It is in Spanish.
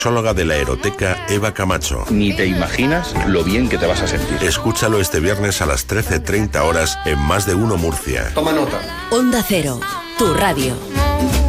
Sexóloga de la eroteca Eva Camacho. Ni te imaginas lo bien que te vas a sentir. Escúchalo este viernes a las 13:30 horas en Más de Uno Murcia. Toma nota. Onda Cero, tu radio.